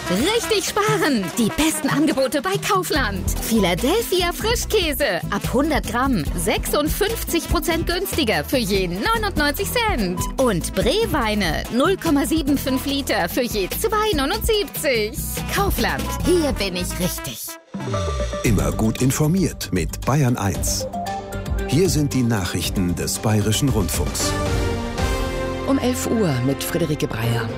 Richtig sparen! Die besten Angebote bei Kaufland. Philadelphia Frischkäse. Ab 100 Gramm 56% günstiger für je 99 Cent. Und Bree-Weine 0,75 Liter für je 2,79. Kaufland. Hier bin ich richtig. Immer gut informiert mit Bayern 1. Hier sind die Nachrichten des Bayerischen Rundfunks. Um 11 Uhr mit Friederike Breyer.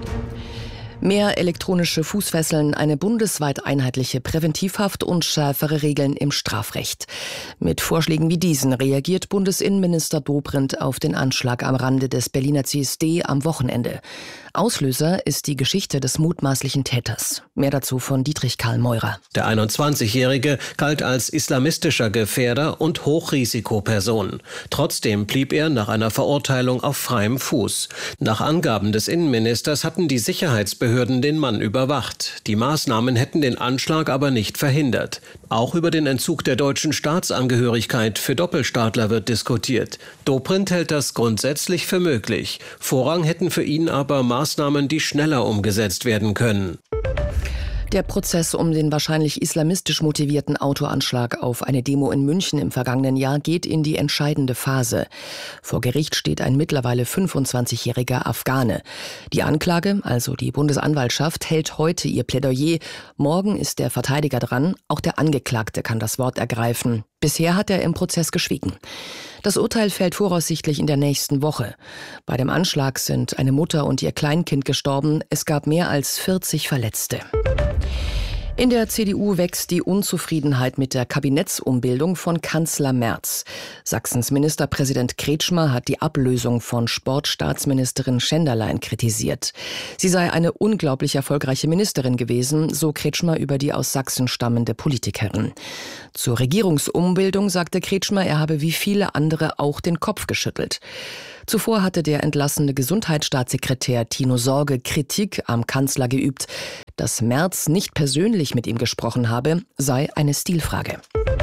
Mehr elektronische Fußfesseln, eine bundesweit einheitliche Präventivhaft und schärfere Regeln im Strafrecht. Mit Vorschlägen wie diesen reagiert Bundesinnenminister Dobrindt auf den Anschlag am Rande des Berliner CSD am Wochenende. Auslöser ist die Geschichte des mutmaßlichen Täters. Mehr dazu von Dietrich Karl Meurer. Der 21-Jährige galt als islamistischer Gefährder und Hochrisikoperson. Trotzdem blieb er nach einer Verurteilung auf freiem Fuß. Nach Angaben des Innenministers hatten die Sicherheitsbehörden den Mann überwacht. Die Maßnahmen hätten den Anschlag aber nicht verhindert. Auch über den Entzug der deutschen Staatsangehörigkeit für Doppelstaatler wird diskutiert. Dobrindt hält das grundsätzlich für möglich. Vorrang hätten für ihn aber Maßnahmen, die schneller umgesetzt werden können. Der Prozess um den wahrscheinlich islamistisch motivierten Autoanschlag auf eine Demo in München im vergangenen Jahr geht in die entscheidende Phase. Vor Gericht steht ein mittlerweile 25-jähriger Afghane. Die Anklage, also die Bundesanwaltschaft, hält heute ihr Plädoyer. Morgen ist der Verteidiger dran. Auch der Angeklagte kann das Wort ergreifen. Bisher hat er im Prozess geschwiegen. Das Urteil fällt voraussichtlich in der nächsten Woche. Bei dem Anschlag sind eine Mutter und ihr Kleinkind gestorben. Es gab mehr als 40 Verletzte. In der CDU wächst die Unzufriedenheit mit der Kabinettsumbildung von Kanzler Merz. Sachsens Ministerpräsident Kretschmer hat die Ablösung von Sportstaatsministerin Schenderlein kritisiert. Sie sei eine unglaublich erfolgreiche Ministerin gewesen, so Kretschmer über die aus Sachsen stammende Politikerin. Zur Regierungsumbildung sagte Kretschmer, er habe wie viele andere auch den Kopf geschüttelt. Zuvor hatte der entlassene Gesundheitsstaatssekretär Tino Sorge Kritik am Kanzler geübt. Dass Merz nicht persönlich mit ihm gesprochen habe, sei eine Stilfrage.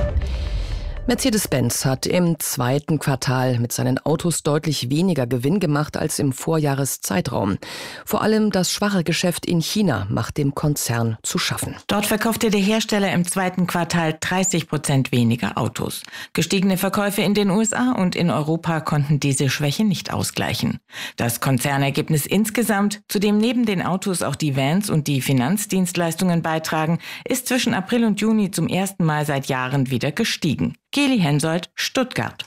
Mercedes-Benz hat im zweiten Quartal mit seinen Autos deutlich weniger Gewinn gemacht als im Vorjahreszeitraum. Vor allem das schwache Geschäft in China macht dem Konzern zu schaffen. Dort verkaufte der Hersteller im zweiten Quartal 30% weniger Autos. Gestiegene Verkäufe in den USA und in Europa konnten diese Schwäche nicht ausgleichen. Das Konzernergebnis insgesamt, zu dem neben den Autos auch die Vans und die Finanzdienstleistungen beitragen, ist zwischen April und Juni zum ersten Mal seit Jahren wieder gestiegen. Geli Hensoldt, Stuttgart.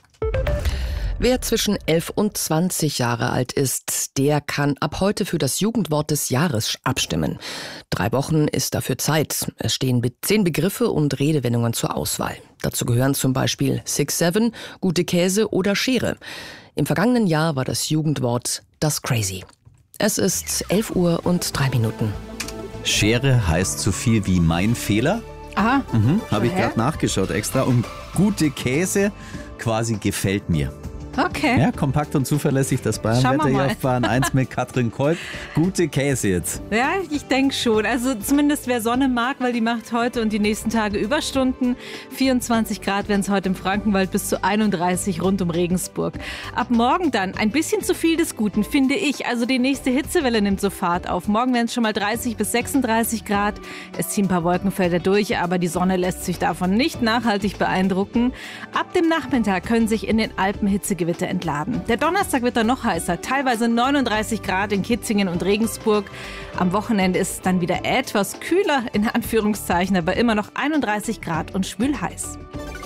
Wer zwischen 11 und 20 Jahre alt ist, der kann ab heute für das Jugendwort des Jahres abstimmen. 3 Wochen ist dafür Zeit. Es stehen 10 Begriffe und Redewendungen zur Auswahl. Dazu gehören zum Beispiel 6-7, gute Käse oder Schere. Im vergangenen Jahr war das Jugendwort das Crazy. Es ist 11 Uhr und 3 Minuten. Schere heißt so viel wie mein Fehler. Aha. Habe ich gerade nachgeschaut extra. Und gute Käse quasi gefällt mir. Okay. Ja, kompakt und zuverlässig, das Bayern-Wetter hier auf Bayern 1 mit Katrin Kolb. Gute Käse jetzt. Ja, ich denke schon. Also zumindest wer Sonne mag, weil die macht heute und die nächsten Tage Überstunden. 24 Grad werden es heute im Frankenwald, bis zu 31 rund um Regensburg. Ab morgen dann ein bisschen zu viel des Guten, finde ich. Also die nächste Hitzewelle nimmt so Fahrt auf. Morgen werden es schon mal 30 bis 36 Grad. Es ziehen ein paar Wolkenfelder durch, aber die Sonne lässt sich davon nicht nachhaltig beeindrucken. Ab dem Nachmittag können sich in den Alpen Hitzegewitter entladen. Der Donnerstag wird dann noch heißer, teilweise 39 Grad in Kitzingen und Regensburg. Am Wochenende ist es dann wieder etwas kühler, in Anführungszeichen, aber immer noch 31 Grad und schwül-heiß.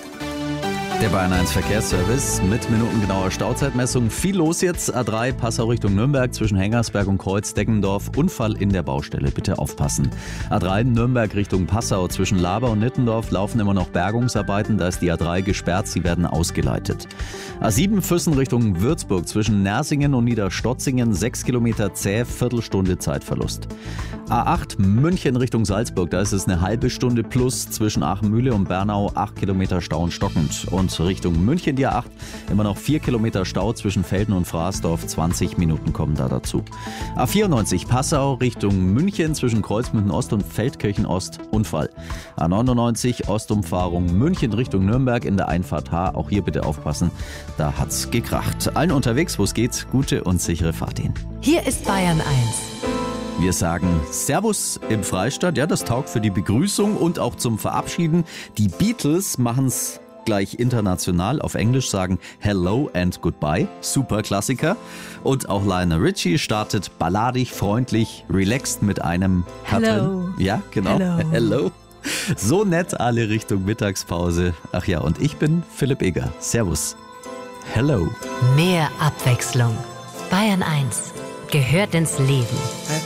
Der Bayern 1 Verkehrsservice mit minutengenauer Stauzeitmessung. Viel los jetzt. A3 Passau Richtung Nürnberg zwischen Hengersberg und Kreuz-Deggendorf. Unfall in der Baustelle. Bitte aufpassen. A3 Nürnberg Richtung Passau zwischen Laber und Nittendorf laufen immer noch Bergungsarbeiten. Da ist die A3 gesperrt. Sie werden ausgeleitet. A7 Füssen Richtung Würzburg zwischen Nersingen und Niederstotzingen. 6 Kilometer zäh, Viertelstunde Zeitverlust. A8 München Richtung Salzburg. Da ist es eine halbe Stunde plus zwischen Aachen-Mühle und Bernau. 8 Kilometer Stau und stockend. Und Richtung München die A8 immer noch 4 Kilometer Stau zwischen Velden und Fraßdorf. 20 Minuten kommen da dazu. A94 Passau Richtung München zwischen Kreuzmünden Ost und Feldkirchen Ost. Unfall. A99 Ostumfahrung München Richtung Nürnberg in der Einfahrt H. Auch hier bitte aufpassen. Da hat's gekracht. Allen unterwegs, wo es geht, gute und sichere Fahrt Ihnen. Hier ist Bayern 1. Wir sagen Servus im Freistaat. Ja, das taugt für die Begrüßung und auch zum Verabschieden. Die Beatles machen es gleich international. Auf Englisch sagen Hello and Goodbye. Super Klassiker. Und auch Lionel Richie startet balladig, freundlich, relaxed mit einem Hello. Ja, genau. Hello. So nett alle Richtung Mittagspause. Ach ja, und ich bin Philipp Egger. Servus. Hello. Mehr Abwechslung. Bayern 1 gehört ins Leben.